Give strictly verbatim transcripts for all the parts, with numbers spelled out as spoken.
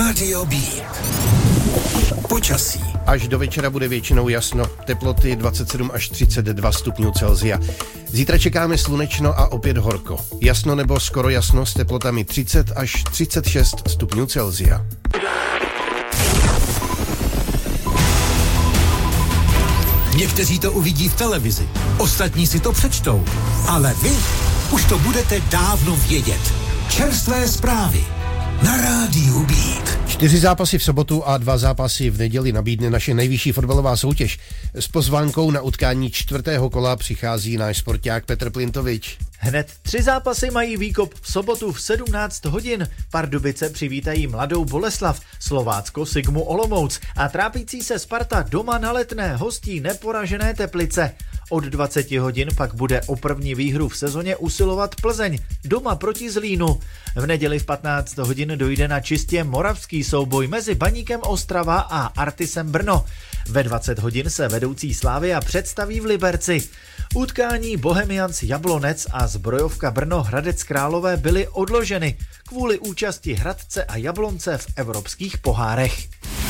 Rádio Beat. Počasí. Až do večera bude většinou jasno, teploty dvacet sedm až třicet dva stupňů Celsia. Zítra čekáme slunečno a opět horko. Jasno nebo skoro jasno s teplotami třicet až třicet šest stupňů Celsia. Někteří to uvidí v televizi, ostatní si to přečtou, ale vy už to budete dávno vědět. Čerstvé zprávy na Rádiu Beat. Čtyři zápasy v sobotu a dva zápasy v neděli nabídne naše nejvyšší fotbalová soutěž. S pozvánkou na utkání čtvrtého kola přichází náš sporták Petr Plintovič. Hned tři zápasy mají výkop v sobotu v sedmnáct hodin. Pardubice přivítají Mladou Boleslav, Slovácko Sigmu Olomouc a trápící se Sparta doma na Letné hostí neporažené Teplice. Od dvacet hodin pak bude o první výhru v sezóně usilovat Plzeň, doma proti Zlínu. V neděli v patnáct hodin dojde na čistě moravský souboj mezi Baníkem Ostrava a Artisem Brno. Ve dvacet hodin se vedoucí Slavia představí v Liberci. Utkání Bohemians Jablonec a Zbrojovka Brno Hradec Králové byly odloženy kvůli účasti Hradce a Jablonce v evropských pohárech.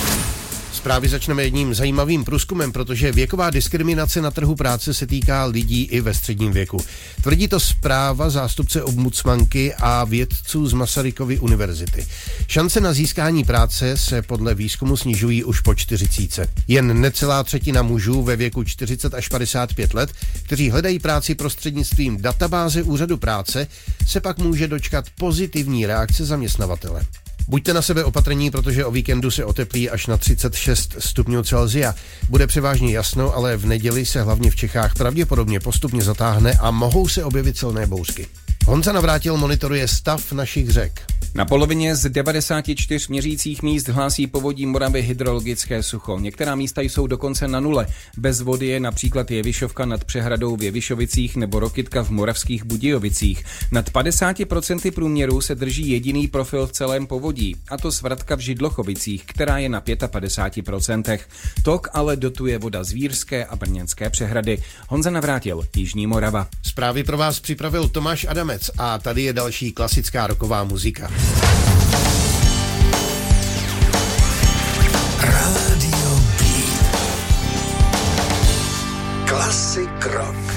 Zprávy začneme jedním zajímavým průzkumem, protože věková diskriminace na trhu práce se týká lidí i ve středním věku. Tvrdí to zpráva zástupce ombudsmanky a vědců z Masarykovy univerzity. Šance na získání práce se podle výzkumu snižují už po čtyřicítce. Jen necelá třetina mužů ve věku čtyřicet až padesát pět let, kteří hledají práci prostřednictvím databáze úřadu práce, se pak může dočkat pozitivní reakce zaměstnavatele. Buďte na sebe opatrní, protože o víkendu se oteplí až na třicet šest stupňů Celsia. Bude převážně jasno, ale v neděli se hlavně v Čechách pravděpodobně postupně zatáhne a mohou se objevit silné bouřky. Honza Navrátil monitoruje stav našich řek. Na polovině z devadesáti čtyř měřících míst hlásí povodí Moravy hydrologické sucho. Některá místa jsou dokonce na nule. Bez vody je například Jevišovka nad přehradou v Jevišovicích nebo Rokytka v Moravských Budějovicích. Nad padesáti procenty průměru se drží jediný profil v celém povodí, a to Svratka v Židlochovicích, která je na padesát pět procent. Tok ale dotuje voda z Vírské a Brněnské přehrady. Honza Navrátil, Jižní Morava. Zprávy pro vás připravil Tomáš Adamec a tady je další klasická rocková muzika. Rádio Beat. Klasik rock.